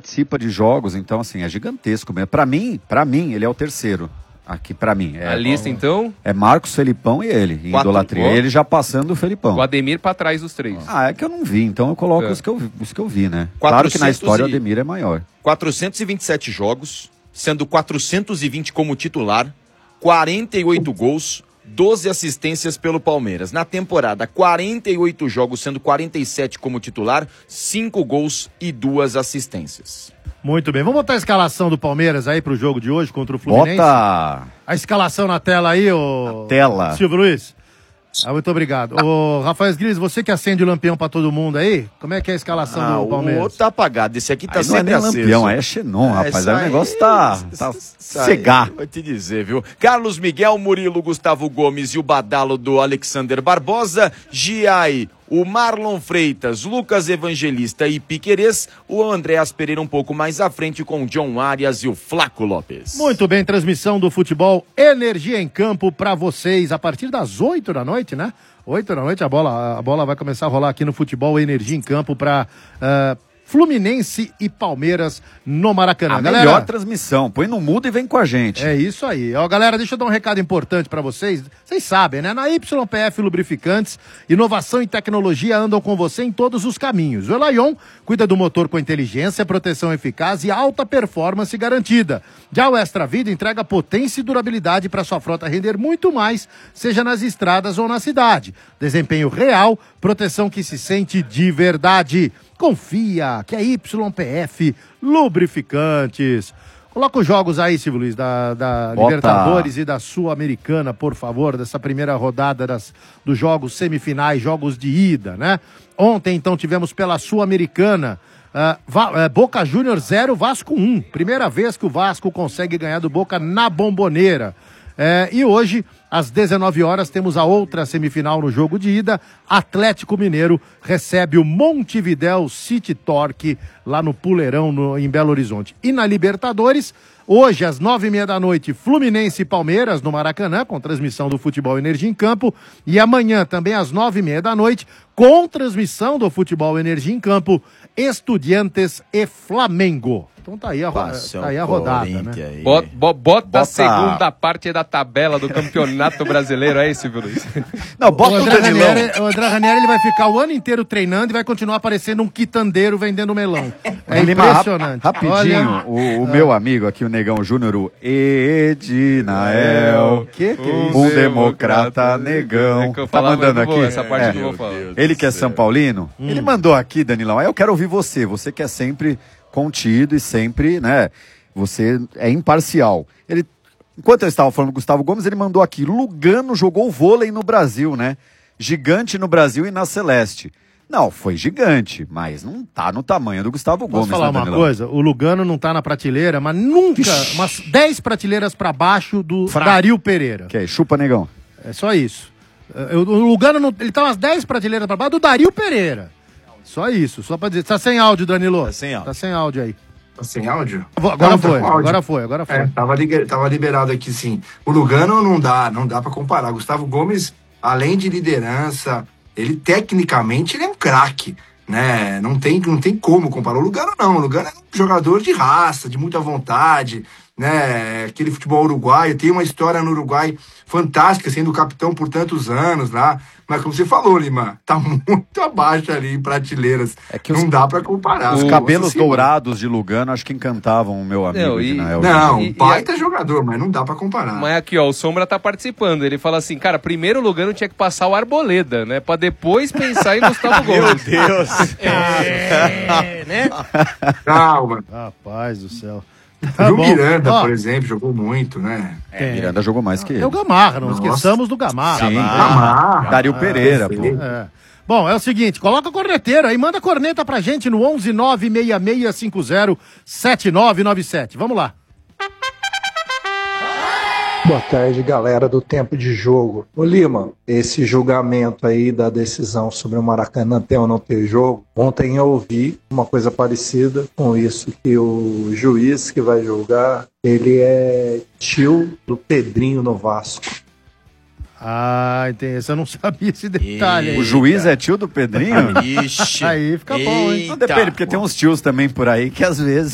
participa de jogos, então assim, é gigantesco mesmo. Pra mim, ele é o terceiro. Aqui pra mim. A lista, então? É Marcos, Felipão e ele, em idolatria. Ele já passando o Felipão. O Ademir pra trás dos três. É que eu não vi, então eu coloco os que eu vi, né? Claro que na história o Ademir é maior. 427 jogos, sendo 420 como titular, 48 gols, 12 assistências pelo Palmeiras. Na temporada, 48 jogos, sendo 47 como titular, 5 gols e 2 assistências. Muito bem, vamos botar a escalação do Palmeiras aí pro jogo de hoje contra o Fluminense? Bota a escalação na tela aí, ô... tela. Silvio Luiz. Muito obrigado. Ô, Rafael Gris, você que acende o lampião pra todo mundo aí, como é que é a escalação do Palmeiras? O outro tá apagado, esse aqui tá sempre aceso. Não é nem lampião, é xenon, rapaz. Aí o negócio tá cegar. Vou te dizer, viu? Carlos Miguel, Murilo, Gustavo Gomes e o badalo do Alexander Barbosa, Giai, o Marlon Freitas, Lucas Evangelista e Piquerez, o Andréas Pereira um pouco mais à frente com o John Arias e o Flaco Lopes. Muito bem, transmissão do futebol Energia em Campo para vocês a partir das 8 da noite, né? 8 da noite a bola vai começar a rolar aqui no futebol Energia em Campo para Fluminense e Palmeiras no Maracanã. Melhor transmissão, põe no mudo e vem com a gente. É isso aí. Ó, galera, deixa eu dar um recado importante pra vocês. Vocês sabem, né? Na YPF Lubrificantes, inovação e tecnologia andam com você em todos os caminhos. O Elayon cuida do motor com inteligência, proteção eficaz e alta performance garantida. Já o Extra Vida entrega potência e durabilidade para sua frota render muito mais, seja nas estradas ou na cidade. Desempenho real, proteção que se sente de verdade. Confia que é YPF Lubrificantes. Coloca os jogos aí, Silvio Luiz, da Libertadores e da Sul-Americana, por favor, dessa primeira rodada dos jogos semifinais, jogos de ida, né? Ontem, então, tivemos pela Sul-Americana Boca Júnior 0, Vasco 1. Primeira vez que o Vasco consegue ganhar do Boca na Bomboneira. E hoje, às 19 horas, temos a outra semifinal no jogo de ida. Atlético Mineiro recebe o Montevidéu City Torque lá no Puleirão, em Belo Horizonte. E na Libertadores, hoje, às 9h30 da noite, Fluminense e Palmeiras no Maracanã, com transmissão do Futebol Energia em Campo. E amanhã, também às 9h30 da noite, com transmissão do Futebol Energia em Campo, Estudiantes e Flamengo. Então tá aí a rodada, né? Bota a segunda parte da tabela do Campeonato Brasileiro, é isso, Silvio Luiz? Não, bota o André Ranieri, ele vai ficar o ano inteiro treinando e vai continuar aparecendo um quitandeiro vendendo melão. É impressionante. Rapidinho, o meu amigo aqui, o Negão Júnior, o Edinael, que é isso? Um democrata negão. Tá mandando aqui. Essa parte não vou falar. Ele que é São Paulino, ele mandou aqui, Danilão, eu quero ouvir você que é sempre contido e sempre, né, você é imparcial. Enquanto eu estava falando do Gustavo Gomes, ele mandou aqui, Lugano jogou vôlei no Brasil, né? Gigante no Brasil e na Celeste. Não, foi gigante, mas não tá no tamanho do Gustavo Gomes. Posso falar uma coisa? O Lugano não tá na prateleira, mas nunca, umas 10 prateleiras pra baixo do Dario Pereira. Que é, chupa, negão. É só isso. O Lugano, ele tá umas 10 prateleiras pra baixo do Dario Pereira. Só isso, só pra dizer. Tá sem áudio, Danilo? Tá sem áudio. Tá sem áudio aí. Tá sem áudio? Agora foi. Tava liberado aqui, sim. O Lugano não dá pra comparar. Gustavo Gomes, além de liderança, ele tecnicamente ele é um craque, né? Não tem como comparar. O Lugano não. O Lugano é um jogador de raça, de muita vontade, né? Aquele futebol uruguaio, tem uma história no Uruguai fantástica, sendo capitão por tantos anos lá. Mas como você falou, Lima, tá muito abaixo ali em prateleiras. Não dá pra comparar. Os cabelos dourados de Lugano acho que encantavam o meu amigo. Baita jogador, mas não dá pra comparar. Mas aqui, ó, o Sombra tá participando. Ele fala assim, cara, primeiro o Lugano tinha que passar o Arboleda, né? Pra depois pensar em Gustavo Gomes. Meu Deus. Né? Calma. Rapaz do céu. O Miranda, por exemplo, jogou muito, né? Miranda jogou mais que ele. É o Gamarra, não esqueçamos do Gamarra. Sim, Gamarra. Dario Pereira, pô. Bom, é o seguinte, coloca a corneteira aí, manda a corneta pra gente no 11966507997. Vamos lá. Boa tarde, galera do Tempo de Jogo. Ô Lima, esse julgamento aí da decisão sobre o Maracanã ter ou não ter jogo, ontem eu ouvi uma coisa parecida com isso, que o juiz que vai julgar, ele é tio do Pedrinho no Vasco. Ah, entendi. Eu não sabia esse detalhe aí. O juiz é tio do Pedrinho? Ixi. Aí fica bom, hein? Não depende, porque tem uns tios também por aí que às vezes